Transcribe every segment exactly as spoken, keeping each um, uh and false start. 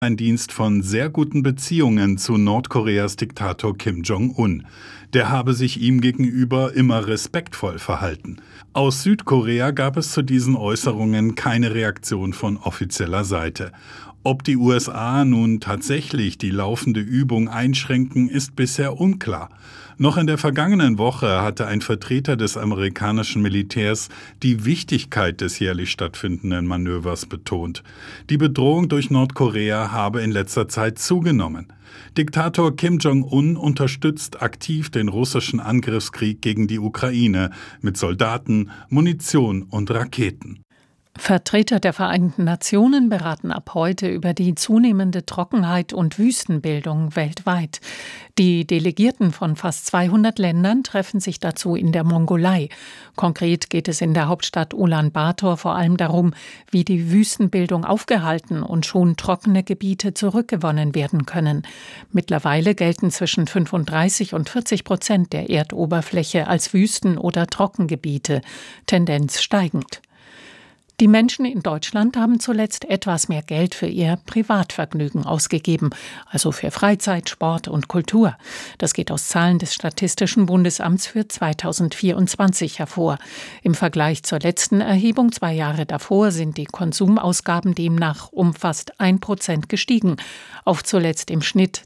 Ein Dienst von sehr guten Beziehungen zu Nordkoreas Diktator Kim Jong-un. Der habe sich ihm gegenüber immer respektvoll verhalten. Aus Südkorea gab es zu diesen Äußerungen keine Reaktion von offizieller Seite. Ob die U S A nun tatsächlich die laufende Übung einschränken, ist bisher unklar. Noch in der vergangenen Woche hatte ein Vertreter des amerikanischen Militärs die Wichtigkeit des jährlich stattfindenden Manövers betont. Die Bedrohung durch Nordkorea habe in letzter Zeit zugenommen. Diktator Kim Jong-un unterstützt aktiv den russischen Angriffskrieg gegen die Ukraine mit Soldaten, Munition und Raketen. Vertreter der Vereinten Nationen beraten ab heute über die zunehmende Trockenheit und Wüstenbildung weltweit. Die Delegierten von fast zweihundert Ländern treffen sich dazu in der Mongolei. Konkret geht es in der Hauptstadt Ulaanbaatar vor allem darum, wie die Wüstenbildung aufgehalten und schon trockene Gebiete zurückgewonnen werden können. Mittlerweile gelten zwischen fünfunddreißig und vierzig Prozent der Erdoberfläche als Wüsten- oder Trockengebiete, Tendenz steigend. Die Menschen in Deutschland haben zuletzt etwas mehr Geld für ihr Privatvergnügen ausgegeben, also für Freizeit, Sport und Kultur. Das geht aus Zahlen des Statistischen Bundesamts für zweitausendvierundzwanzig hervor. Im Vergleich zur letzten Erhebung zwei Jahre davor sind die Konsumausgaben demnach um fast ein Prozent gestiegen, auf zuletzt im Schnitt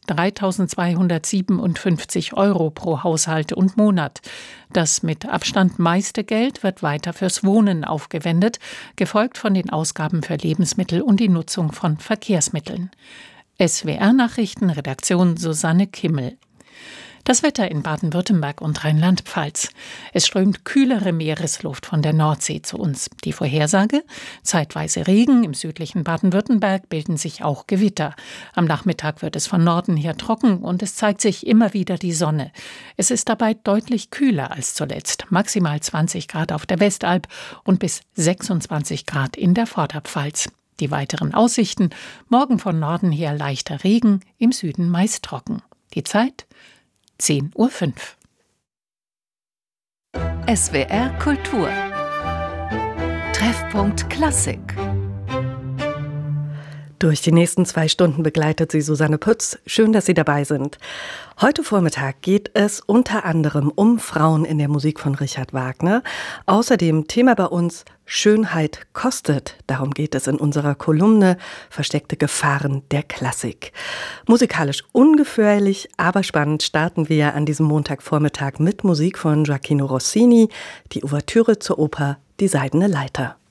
dreitausendzweihundertsiebenundfünfzig Euro pro Haushalt und Monat. Das mit Abstand meiste Geld wird weiter fürs Wohnen aufgewendet, gefolgt von den Ausgaben für Lebensmittel und die Nutzung von Verkehrsmitteln. S W R-Nachrichten, Redaktion Susanne Kimmel. Das Wetter in Baden-Württemberg und Rheinland-Pfalz. Es strömt kühlere Meeresluft von der Nordsee zu uns. Die Vorhersage? Zeitweise Regen, im südlichen Baden-Württemberg bilden sich auch Gewitter. Am Nachmittag wird es von Norden her trocken und es zeigt sich immer wieder die Sonne. Es ist dabei deutlich kühler als zuletzt. Maximal zwanzig Grad auf der Westalb und bis sechsundzwanzig Grad in der Vorderpfalz. Die weiteren Aussichten? Morgen von Norden her leichter Regen, im Süden meist trocken. Die Zeit? zehn Uhr fünf. S W R Kultur. Treffpunkt Klassik. Durch die nächsten zwei Stunden begleitet Sie Susanne Pütz. Schön, dass Sie dabei sind. Heute Vormittag geht es unter anderem um Frauen in der Musik von Richard Wagner. Außerdem Thema bei uns Schönheit kostet. Darum geht es in unserer Kolumne Versteckte Gefahren der Klassik. Musikalisch ungefährlich, aber spannend starten wir an diesem Montagvormittag mit Musik von Gioachino Rossini, die Ouvertüre zur Oper Die Seidene Leiter.